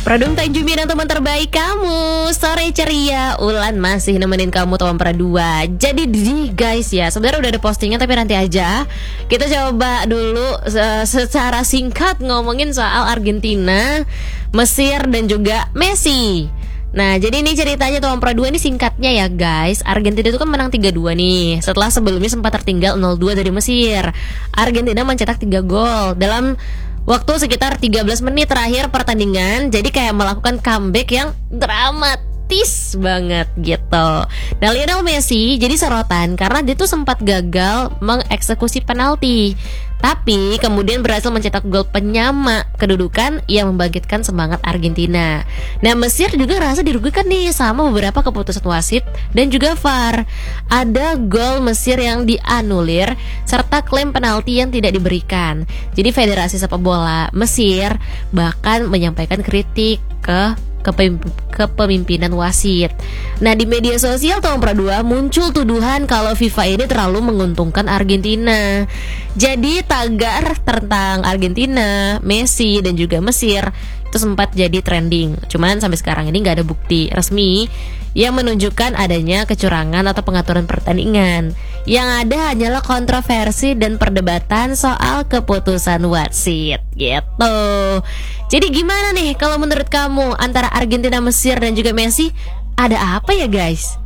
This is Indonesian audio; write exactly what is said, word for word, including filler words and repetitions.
Produk Tanjumi dan teman terbaik kamu. Sore ceria, Ulan masih nemenin kamu tahun per dua. Jadi di guys ya, sebenarnya udah ada postingnya tapi nanti aja. Kita coba dulu uh, secara singkat ngomongin soal Argentina, Mesir dan juga Messi. Nah, jadi ini ceritanya tahun per dua ini singkatnya ya guys. Argentina itu kan menang tiga dua nih. Setelah sebelumnya sempat tertinggal nol dua dari Mesir. Argentina mencetak tiga gol dalam waktu sekitar tiga belas menit terakhir pertandingan. Jadi kayak melakukan comeback yang dramatis banget gitu. Nah, Lionel Messi jadi sorotan karena dia tuh sempat gagal mengeksekusi penalti, tapi kemudian berhasil mencetak gol penyama kedudukan yang membangkitkan semangat Argentina. Nah, Mesir juga rasa dirugikan nih sama beberapa keputusan wasit dan juga V A R. Ada gol Mesir yang dianulir serta klaim penalti yang tidak diberikan. Jadi Federasi Sepak Bola Mesir bahkan menyampaikan kritik ke kepemimpinan wasit. Nah, di media sosial tahun per dua muncul tuduhan kalau FIFA ini terlalu menguntungkan Argentina. Jadi tagar tentang Argentina, Messi dan juga Mesir itu sempat jadi trending. Cuman sampai sekarang ini nggak ada bukti resmi yang menunjukkan adanya kecurangan atau pengaturan pertandingan. Yang ada hanyalah kontroversi dan perdebatan soal keputusan wasit gitu. Jadi gimana nih kalau menurut kamu antara Argentina, Mesir dan juga Messi? Ada apa ya guys?